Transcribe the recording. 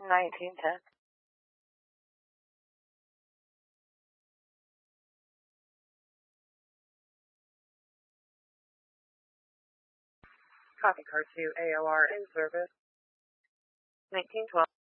1910. Copy car 2 AOR in service. 1912.